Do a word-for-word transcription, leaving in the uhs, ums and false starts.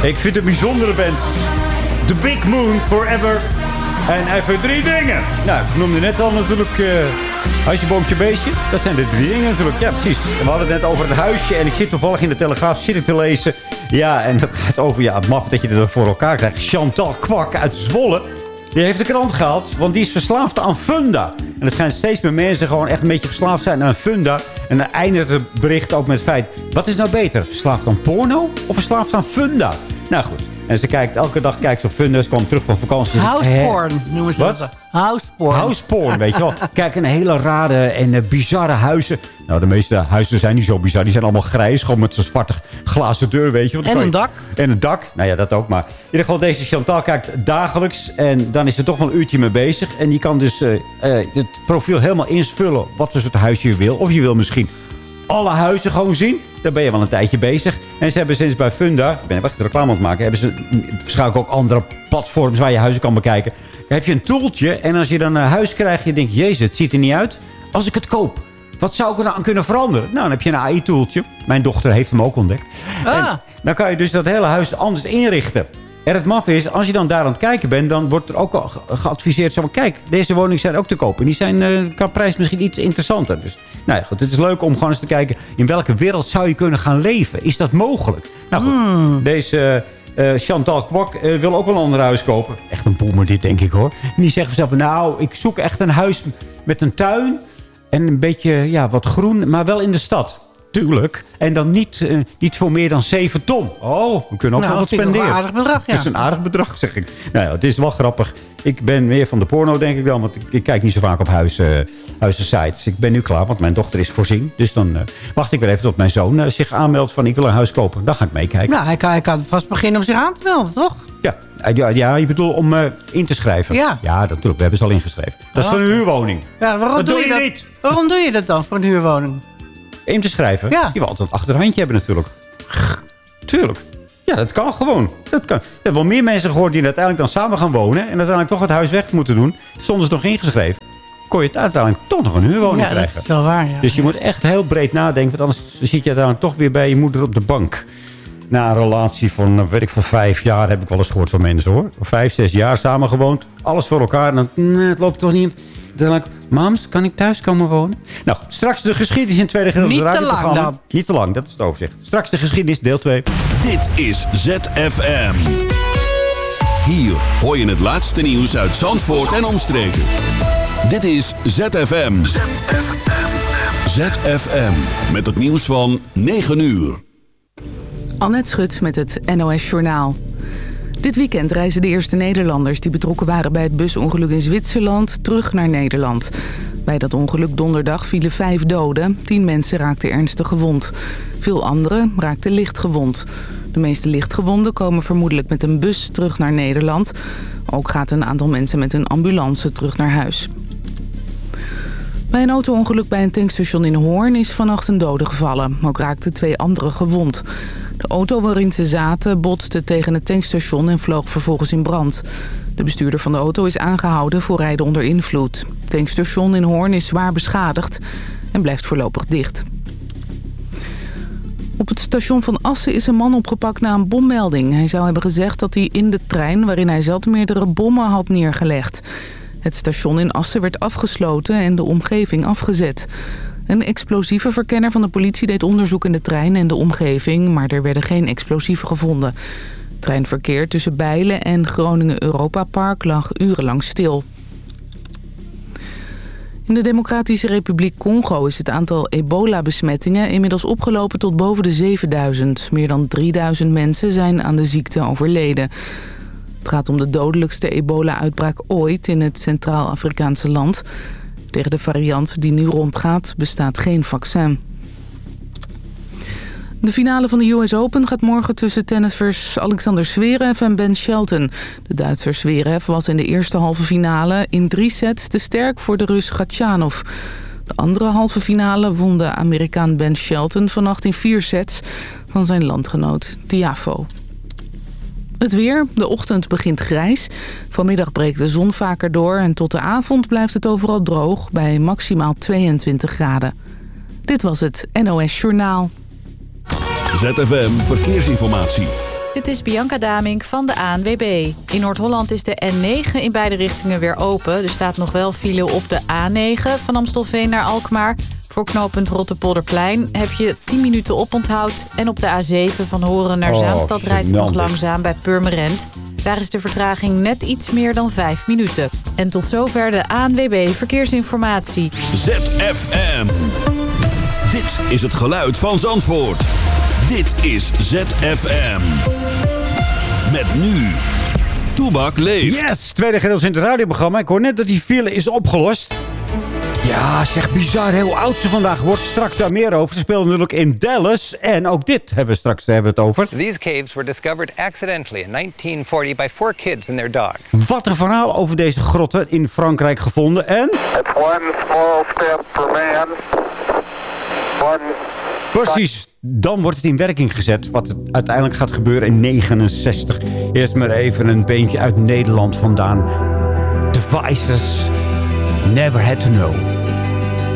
Ik vind het een bijzondere band. The Big Moon Forever. En even drie dingen. Nou, ik noemde net al natuurlijk... Uh, huisje, boompje, beestje. Dat zijn de drie dingen natuurlijk. Ja, precies. We hadden het net over het huisje. En ik zit toevallig in de Telegraaf zit ik te lezen. Ja, en dat gaat over... Ja, het maf dat je er voor elkaar krijgt. Chantal Kwak uit Zwolle. Die heeft de krant gehaald. Want die is verslaafd aan Funda. En er schijnt steeds meer mensen gewoon echt een beetje verslaafd zijn aan Funda. En dan eindigt het bericht ook met het feit... Wat is nou beter? Verslaafd aan porno? Of verslaafd aan Funda? Nou goed. En ze kijkt, elke dag kijkt ze op Funda. Ze kwam terug van vakantie. Houseporn noemen ze Wat? dat. Houseporn. Houseporn, weet je wel. Kijk, een hele rare en uh, bizarre huizen. Nou, de meeste huizen zijn niet zo bizar. Die zijn allemaal grijs. Gewoon met zo'n zwarte glazen deur, weet je. En een dak. En een dak. Nou ja, dat ook maar. In ieder geval, deze Chantal kijkt dagelijks. En dan is er toch wel een uurtje mee bezig. En die kan dus uh, uh, het profiel helemaal invullen. Wat voor soort huisje je wil. Of je wil misschien alle huizen gewoon zien. Daar ben je wel een tijdje bezig. En ze hebben sinds bij Funda... Ik ben echt reclame aan het maken. Hebben ze waarschijnlijk ook andere platforms waar je huizen kan bekijken. Dan heb je een toeltje. En als je dan een huis krijgt, je denkt... Jezus, het ziet er niet uit. Als ik het koop, wat zou ik er dan aan kunnen veranderen? Nou, dan heb je een A I-toeltje. Mijn dochter heeft hem ook ontdekt. Ah. En dan kan je dus dat hele huis anders inrichten. En het maf is, als je dan daar aan het kijken bent... dan wordt er ook al geadviseerd... Zo van, kijk, deze woningen zijn ook te koop. En die zijn uh, qua prijs misschien iets interessanter. Dus nou ja, goed, het is leuk om gewoon eens te kijken... in welke wereld zou je kunnen gaan leven? Is dat mogelijk? Nou goed, hmm. deze uh, Chantal Kwak uh, wil ook wel een ander huis kopen. Echt een boemer dit, denk ik, hoor. En die zegt vanzelf, nou, ik zoek echt een huis met een tuin... en een beetje ja, wat groen, maar wel in de stad. Tuurlijk. En dan niet, uh, niet voor meer dan zeven ton. Oh, we kunnen ook nou, wel wat spenderen. Dat is een aardig bedrag, ja. Het is een aardig bedrag, zeg ik. Nou ja, het is wel grappig. Ik ben meer van de porno, denk ik wel. Want ik, ik kijk niet zo vaak op huizen, huizensites. Ik ben nu klaar, want mijn dochter is voorzien. Dus dan uh, wacht ik weer even tot mijn zoon uh, zich aanmeldt van... ik wil een huis kopen. Dan ga ik meekijken. Nou, hij kan, hij kan vast beginnen om zich aan te melden, toch? Ja, ja, ja je bedoelt om uh, in te schrijven. Ja. Ja, dat natuurlijk. We hebben ze al ingeschreven. Dat is voor een huurwoning. Ja, waarom dat doe je, je dat? niet? Waarom doe je dat dan voor een huurwoning? In te schrijven? Ja. Je wil altijd een achterhandje hebben natuurlijk. Tuurlijk. Ja, dat kan gewoon. Dat kan. Ik heb wel meer mensen gehoord die uiteindelijk dan samen gaan wonen... en uiteindelijk toch het huis weg moeten doen... zonder ze nog ingeschreven. Kon je het uiteindelijk toch nog een huurwoning ja, krijgen. Dat is wel waar, ja. Dus je moet echt heel breed nadenken... want anders zit je uiteindelijk toch weer bij je moeder op de bank. Na een relatie van, weet ik, van vijf jaar... heb ik wel eens gehoord van mensen, hoor. Vijf, zes jaar samen gewoond. Alles voor elkaar. En dan, nee, het loopt toch niet... Dan denk ik, mams, kan ik thuis komen wonen? Nou, straks de geschiedenis in tweede gedeelte. Niet te lang dan. Niet te lang, dat is het overzicht. Straks de geschiedenis, deel twee. Dit is Z F M. Hier hoor je het laatste nieuws uit Zandvoort en omstreken. Dit is Z F M. Z F M. Z F M. Met het nieuws van negen uur. Annette Schut met het N O S Journaal. Dit weekend reizen de eerste Nederlanders die betrokken waren bij het busongeluk in Zwitserland terug naar Nederland. Bij dat ongeluk donderdag vielen vijf doden. Tien mensen raakten ernstig gewond. Veel anderen raakten licht gewond. De meeste lichtgewonden komen vermoedelijk met een bus terug naar Nederland. Ook gaat een aantal mensen met een ambulance terug naar huis. Bij een auto-ongeluk bij een tankstation in Hoorn is vannacht een dode gevallen. Ook raakten twee anderen gewond. De auto waarin ze zaten botste tegen het tankstation en vloog vervolgens in brand. De bestuurder van de auto is aangehouden voor rijden onder invloed. Het tankstation in Hoorn is zwaar beschadigd en blijft voorlopig dicht. Op het station van Assen is een man opgepakt na een bommelding. Hij zou hebben gezegd dat hij in de trein waarin hij zat meerdere bommen had neergelegd. Het station in Assen werd afgesloten en de omgeving afgezet. Een explosievenverkenner van de politie deed onderzoek in de trein en de omgeving, maar er werden geen explosieven gevonden. Treinverkeer tussen Bijlen en Groningen Europa Park lag urenlang stil. In de Democratische Republiek Congo is het aantal ebola-besmettingen inmiddels opgelopen tot boven de zevenduizend. Meer dan drieduizend mensen zijn aan de ziekte overleden. Het gaat om de dodelijkste ebola-uitbraak ooit in het Centraal-Afrikaanse land. Tegen de variant die nu rondgaat bestaat geen vaccin. De finale van de U S Open gaat morgen tussen tennisvers Alexander Zverev en Ben Shelton. De Duitser Zverev was in de eerste halve finale in drie sets te sterk voor de Rus Khachanov. De andere halve finale won de Amerikaan Ben Shelton vannacht in vier sets van zijn landgenoot Tiafoe. Het weer. De ochtend begint grijs. Vanmiddag breekt de zon vaker door en tot de avond blijft het overal droog bij maximaal tweeëntwintig graden. Dit was het N O S Journaal. Z F M Verkeersinformatie. Dit is Bianca Damink van de A N W B. In Noord-Holland is de N negen in beide richtingen weer open. Er staat nog wel file op de A negen van Amstelveen naar Alkmaar. Voor knooppunt Rotterpolderplein heb je tien minuten oponthoud. En op de A zeven van Horen naar Zaanstad oh, rijdt het nog langzaam bij Purmerend. Daar is de vertraging net iets meer dan vijf minuten. En tot zover de A N W B Verkeersinformatie. Z F M. Dit is het geluid van Zandvoort. Dit is Z F M. Met nu. Toebak leeft. Yes, tweede gedeelte in het radioprogramma. Ik hoor net dat die file is opgelost. Ja, zeg bizar heel oud ze vandaag wordt. Straks daar meer over. Ze speelden natuurlijk in Dallas. En ook dit hebben we straks hebben we het over. These caves were discovered accidentally in nineteen forty by four kids and their dog. Wat een verhaal over deze grotten in Frankrijk gevonden. En... It's one small step for man. One... Precies. Dan wordt het in werking gezet. Wat het uiteindelijk gaat gebeuren in negenenzestig. Eerst maar even een beentje uit Nederland vandaan. Devices. Never had to know.